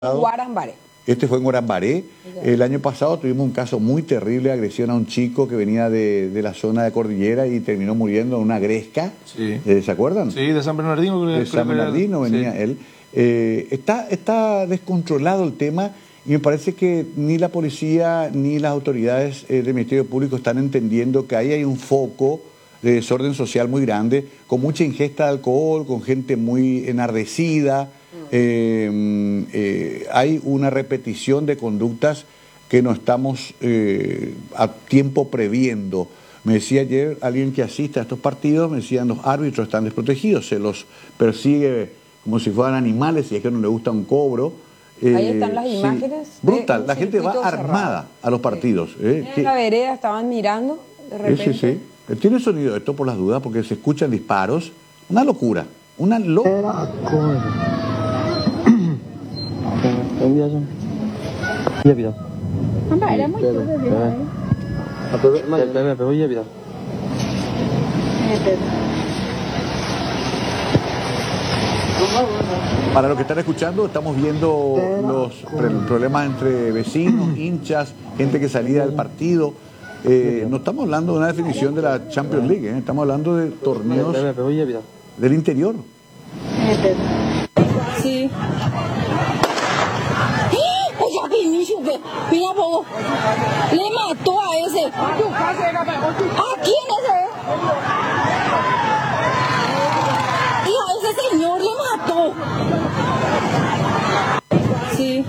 Guarambaré. Este fue en Guarambaré. El año pasado tuvimos un caso muy terrible de agresión a un chico que venía de la zona de Cordillera y terminó muriendo en una gresca. Sí. ¿Se acuerdan? Sí, de San Bernardino. De San Bernardino venía él. Está descontrolado el tema y me parece que ni la policía ni las autoridades del Ministerio Público están entendiendo que ahí hay un foco de desorden social muy grande, con mucha ingesta de alcohol, con gente muy enardecida. Hay una repetición de conductas que no estamos a tiempo previendo. Me decía ayer alguien que asiste a estos partidos, me decían los árbitros están desprotegidos, se los persigue como si fueran animales y es que no le gusta un cobro. Ahí están las imágenes. Sí, brutal, la gente va armada a los partidos. En la vereda estaban mirando, de repente. Sí. Tiene sonido esto por las dudas, porque se escuchan disparos. Una locura, una locura. Para los que están escuchando, estamos viendo los problemas entre vecinos, hinchas, gente que salía del partido. No estamos hablando de una definición de la Champions League, estamos hablando de torneos del interior. Sí. Mira, Bobo, le mató a ese. ¿A quién ese? Y a ese señor le mató. Sí.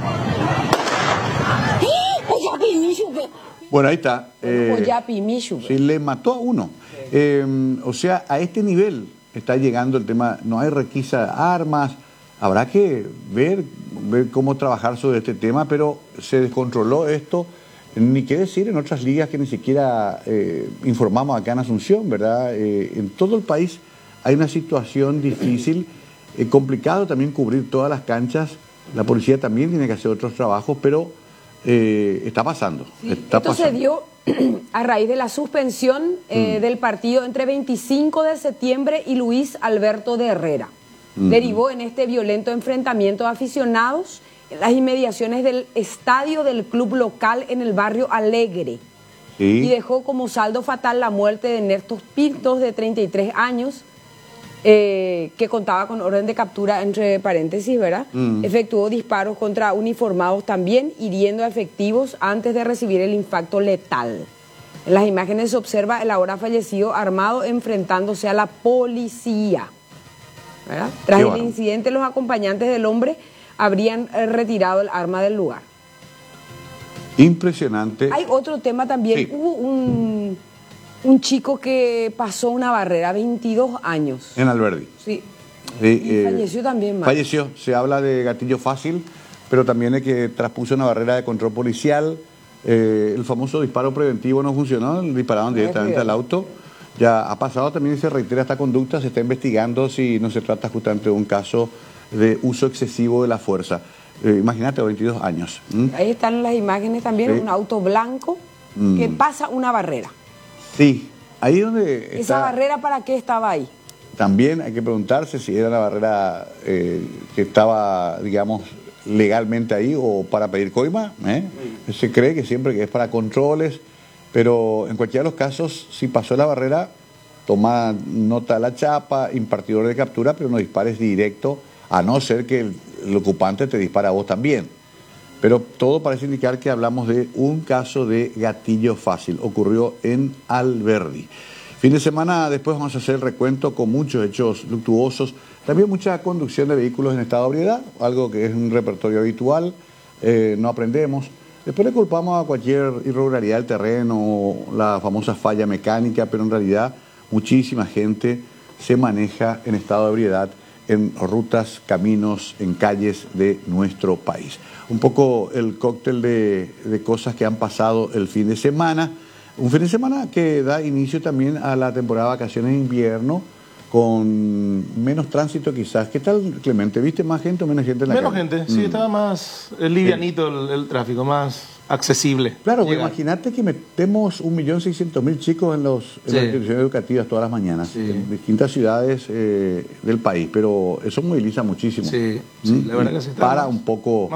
Bueno, ahí está. Sí, le mató a uno. O sea, a este nivel está llegando el tema. No hay requisa de armas. Habrá que ver cómo trabajar sobre este tema, pero se descontroló esto. Ni qué decir en otras ligas que ni siquiera informamos acá en Asunción, ¿verdad? En todo el país hay una situación difícil, complicado también cubrir todas las canchas. La policía también tiene que hacer otros trabajos, pero está pasando. Sí, esto se dio a raíz de la suspensión del partido entre 25 de septiembre y Luis Alberto de Herrera. Derivó en este violento enfrentamiento de aficionados en las inmediaciones del estadio del club local en el barrio Alegre. Sí. Y dejó como saldo fatal la muerte de Néstor Pintos, de 33 años, que contaba con orden de captura, entre paréntesis, ¿verdad? Efectuó disparos contra uniformados también, hiriendo a efectivos antes de recibir el impacto letal. En las imágenes se observa el ahora fallecido armado enfrentándose a la policía, ¿verdad? Tras el incidente, los acompañantes del hombre habrían retirado el arma del lugar. Impresionante. Hay otro tema también. Sí. Hubo un chico que pasó una barrera, 22 años. En Alberdi. Sí. Y falleció también. Falleció. Se habla de gatillo fácil, pero también de que traspuso una barrera de control policial. El famoso disparo preventivo no funcionó, dispararon directamente al auto. Ya ha pasado también y se reitera esta conducta, se está investigando si no se trata justamente de un caso de uso excesivo de la fuerza. Imagínate, 22 años. Ahí están las imágenes también, sí. Un auto blanco que pasa una barrera. Sí, ahí donde está... ¿Esa barrera para qué estaba ahí? También hay que preguntarse si era una barrera que estaba, digamos, legalmente ahí o para pedir coima. Se cree que siempre que es para controles, pero en cualquiera de los casos, si pasó la barrera, toma nota de la chapa, impartidor de captura, pero no dispares directo, a no ser que el ocupante te dispara a vos también. Pero todo parece indicar que hablamos de un caso de gatillo fácil. Ocurrió en Alberdi. Fin de semana después vamos a hacer el recuento con muchos hechos luctuosos. También mucha conducción de vehículos en estado de ebriedad, algo que es un repertorio habitual. No aprendemos. Después le culpamos a cualquier irregularidad del terreno, la famosa falla mecánica, pero en realidad muchísima gente se maneja en estado de ebriedad en rutas, caminos, en calles de nuestro país. Un poco el cóctel de cosas que han pasado el fin de semana. Un fin de semana que da inicio también a la temporada de vacaciones de invierno, con menos tránsito quizás. ¿Qué tal, Clemente? ¿Viste más gente o menos gente en la Menos calle? gente, sí, estaba más livianito el tráfico, más accesible. Claro, porque Llegar. imagínate que metemos 1.600.000 chicos en las instituciones educativas todas las mañanas, en distintas ciudades del país, pero eso moviliza muchísimo. Sí, la verdad que se está Para más- un poco